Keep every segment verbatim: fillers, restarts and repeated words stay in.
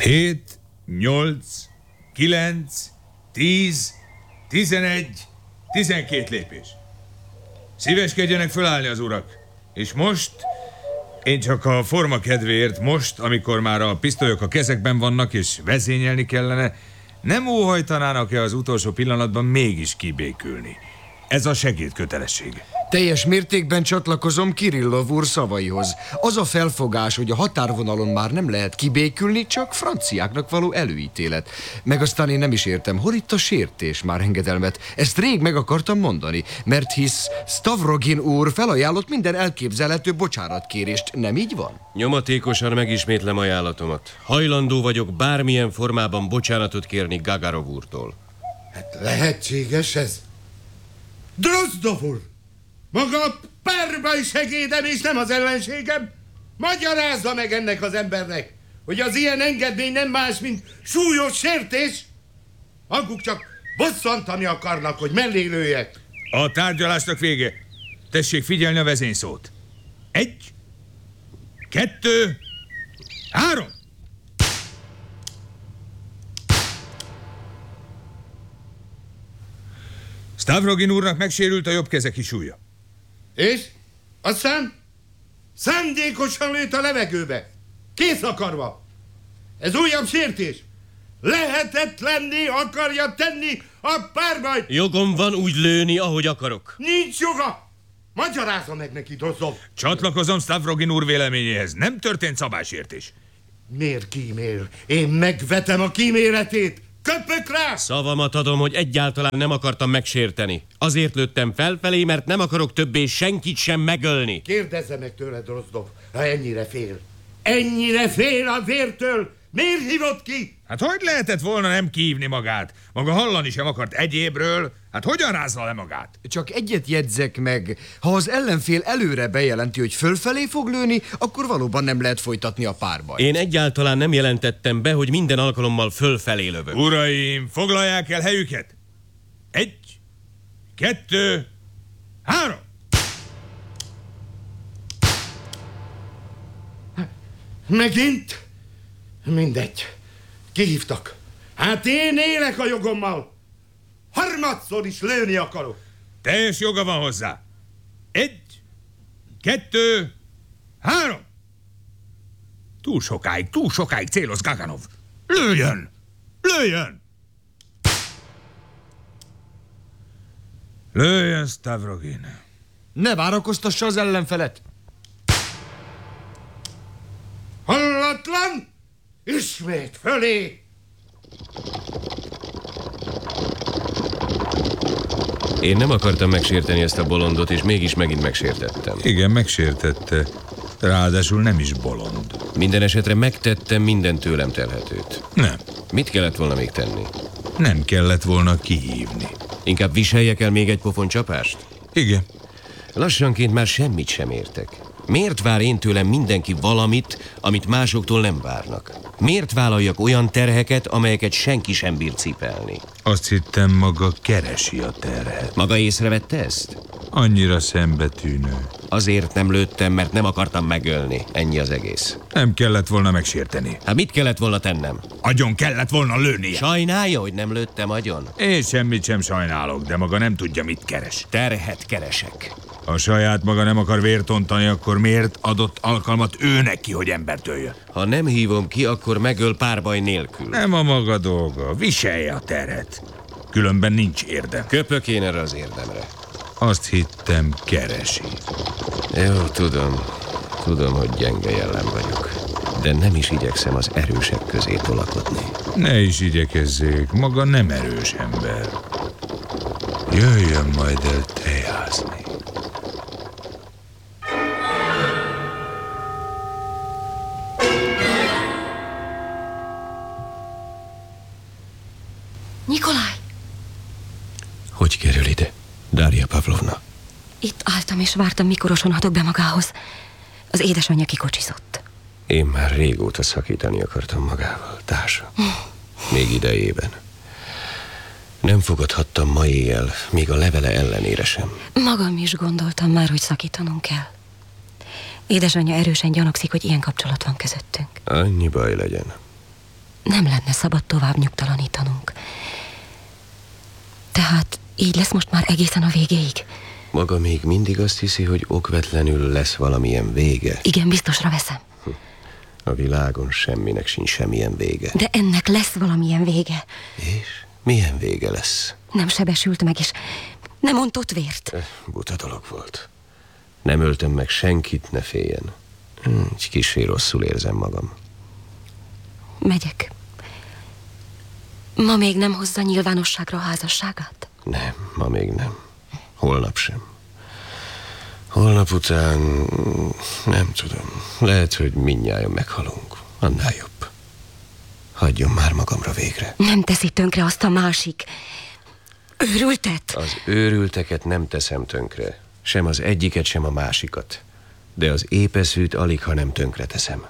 Hét, nyolc, kilenc, tíz, tizenegy, tizenkét lépés. Szíveskedjenek fölállni az urak. És most, én csak a forma kedvéért most, amikor már a pisztolyok a kezekben vannak és vezényelni kellene, nem óhajtanának-e az utolsó pillanatban mégis kibékülni? Ez a segédkötelesség. Teljes mértékben csatlakozom Kirillov úr szavaihoz. Az a felfogás, hogy a határvonalon már nem lehet kibékülni, csak franciáknak való előítélet. Meg aztán én nem is értem, hol itt a sértés, már engedelmet. Ezt rég meg akartam mondani, mert hisz Stavrogin úr felajánlott minden elképzelhető bocsánatkérést, nem így van? Nyomatékosan megismétlem ajánlatomat. Hajlandó vagyok bármilyen formában bocsánatot kérni Gagarov úrtól. Hát lehetséges ez? Drozdov úr! Maga párbaj segédem és nem az ellenségem. Magyarázza meg ennek az embernek, hogy az ilyen engedmény nem más, mint súlyos sértés. Maguk csak bosszantani akarnak, hogy mellé lőjek. A tárgyalásnak vége. Tessék figyelni a vezényszót. Egy, kettő, három. Stavrogin úrnak megsérült a jobb keze kisúlya. És? Aztán? Szándékosan lőtt a levegőbe. Kész akarva. Ez újabb sértés. Lehetetlenné akarja tenni a párbajt. Jogom van úgy lőni, ahogy akarok. Nincs joga. Magyarázza meg neki, Drozdov. Csatlakozom Stavrogin úr véleményéhez. Nem történt szabálysértés. Miért kímél? Én megvetem a kíméletét. Köpök rá! Szavamat adom, hogy egyáltalán nem akartam megsérteni. Azért lőttem felfelé, mert nem akarok többé senkit sem megölni. Kérdezze meg tőle, Drozdov, ha ennyire fél. Ennyire fél a vértől! Miért hívott ki? Hát hogy lehetett volna nem kívni magát? Maga hallani sem akart egyébről. Hát hogyan rázza le magát? Csak egyet jegyzek meg. Ha az ellenfél előre bejelenti, hogy fölfelé fog lőni, akkor valóban nem lehet folytatni a párbajt. Én egyáltalán nem jelentettem be, hogy minden alkalommal fölfelé lövök. Uraim, foglalják el helyüket. Egy, kettő, három. Megint? Mindegy. Kihívtak. Hát én élek a jogommal. Harmadszor is lőni akarok. Teljes joga van hozzá. Egy, kettő, három. Túl sokáig, túl sokáig céloz Gaganov. Lőjön! Lőjön! Lőjön, Stavrogin. Ne várakoztassa az ellenfelet. Hallatlan! Ismét fölé! Én nem akartam megsérteni ezt a bolondot, és mégis megint megsértettem. Igen, megsértette. Ráadásul nem is bolond. Minden esetre megtettem minden tőlem telhetőt. Nem. Mit kellett volna még tenni? Nem kellett volna kihívni. Inkább viseljek el még egy pofon csapást? Igen. Lassanként már semmit sem értek. Miért vár én tőlem mindenki valamit, amit másoktól nem várnak? Miért vállaljak olyan terheket, amelyeket senki sem bír cipelni? Azt hittem, maga keresi a terhet. Maga észrevette ezt? Annyira szembetűnő. Azért nem lőttem, mert nem akartam megölni. Ennyi az egész. Nem kellett volna megsérteni. Hát mit kellett volna tennem? Agyon kellett volna lőnie. Sajnálja, hogy nem lőttem agyon? Én semmit sem sajnálok, de maga nem tudja, mit keres. Terhet keresek. Ha saját maga nem akar vért ontani, akkor miért adott alkalmat ő neki, hogy embert öljön? Ha nem hívom ki, akkor megöl párbaj nélkül. Nem a maga dolga. Viselje a terhet. Különben nincs érdem. Köpök én erre az érdemre. Azt hittem, keresi. Jó, tudom. Tudom, hogy gyenge jellem vagyok. De nem is igyekszem az erősek közé tolakodni. Ne is igyekezzék. Maga nem erős ember. Jöjjön majd el tejázni. Nikolaj! Hogy kerül ide, Darja Pavlovna? Itt álltam és vártam, mikor osonhatok be magához. Az édesanyja kikocsizott. Én már régóta szakítani akartam magával, társa. Még idejében. Nem fogadhattam ma éjjel, még a levele ellenére sem. Magam is gondoltam már, hogy szakítanunk kell. Édesanyja erősen gyanakszik, hogy ilyen kapcsolat van közöttünk. Annyi baj legyen. nem lenne szabad tovább nyugtalanítanunk. Tehát így lesz most már egészen a végéig? Maga még mindig azt hiszi, hogy okvetlenül lesz valamilyen vége? Igen, biztosra veszem. A világon semminek sincs semmilyen vége. De ennek lesz valamilyen vége. És milyen vége lesz? Nem sebesült meg, és nem ontott vért. Eh, Buta dolog volt. Nem öltem meg senkit, ne féljen. Hm, Egy kissé rosszul érzem magam. Megyek. Ma még nem hozza nyilvánosságra a házasságát? Nem, ma még nem. Holnap sem. Holnap után nem tudom. Lehet, hogy mindnyájan meghalunk. Annál jobb. Hagyjon már magamra végre. Nem teszi tönkre azt a másik őrültet? Az őrülteket nem teszem tönkre. Sem az egyiket, sem a másikat. De az épeszűt alig, ha nem tönkre teszem.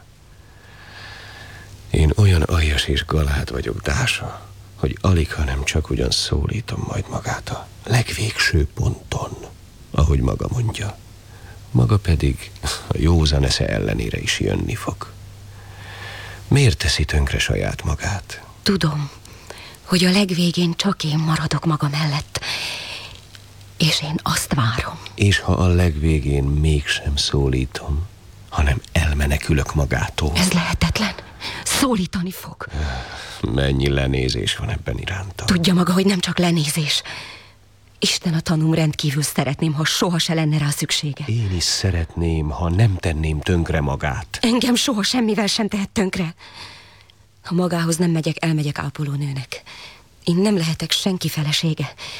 Én olyan aljas és galád vagyok, Dása, hogy alig, ha nem csak ugyan szólítom majd magát a legvégső ponton, ahogy maga mondja. Maga pedig a józan esze ellenére is jönni fog. Miért teszi tönkre saját magát? Tudom, hogy a legvégén csak én maradok maga mellett, és én azt várom. És ha a legvégén mégsem szólítom, hanem elmenekülök magától. Ez lehetetlen. Szólítani fog. Mennyi lenézés van ebben iránta. Tudja maga, hogy nem csak lenézés. Isten a tanúm, rendkívül szeretném, ha soha se lenne rá szüksége. Én is szeretném, ha nem tenném tönkre magát. Engem soha semmivel sem tehet tönkre. Ha magához nem megyek, elmegyek ápolónőnek. Én nem lehetek senki felesége.